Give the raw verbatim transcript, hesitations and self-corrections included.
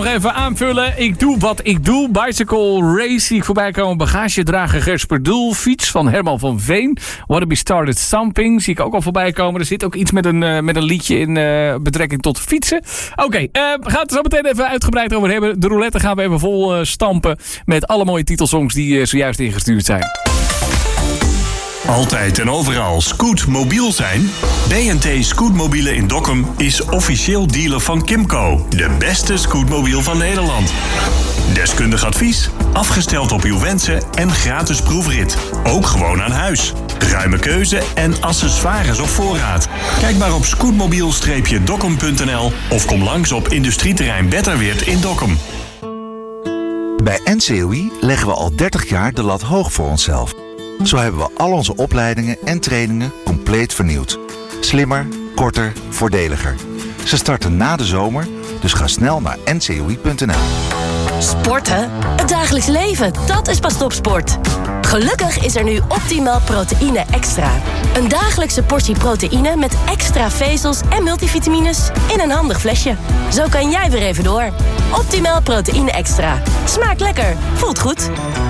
even aanvullen. Ik doe wat ik doe. Bicycle Race zie ik voorbij komen. Bagagedrager Gersperdoel. Fiets van Herman van Veen. Wanna Be Started Stamping zie ik ook al voorbij komen. Er zit ook iets met een, uh, met een liedje in uh, betrekking tot fietsen. Oké, okay, uh, we gaan het er zo meteen even uitgebreid over hebben. De roulette gaan we even vol uh, stampen met alle mooie titelsongs die uh, zojuist ingestuurd zijn. Altijd en overal scootmobiel zijn? B en T Scootmobielen in Dokkum is officieel dealer van Kymco. De beste scootmobiel van Nederland. Deskundig advies, afgesteld op uw wensen en gratis proefrit. Ook gewoon aan huis. Ruime keuze en accessoires op voorraad. Kijk maar op scootmobiel dokkum punt n l of kom langs op industrieterrein Betterweert in Dokkum. Bij N C O I leggen we al dertig jaar de lat hoog voor onszelf. Zo hebben we al onze opleidingen en trainingen compleet vernieuwd. Slimmer, korter, voordeliger. Ze starten na de zomer, dus ga snel naar n c o i punt n l. Sporten? Het dagelijks leven, dat is pas topsport. Gelukkig is er nu Optimal Proteïne Extra. Een dagelijkse portie proteïne met extra vezels en multivitamines in een handig flesje. Zo kan jij weer even door. Optimal Proteïne Extra. Smaakt lekker, voelt goed.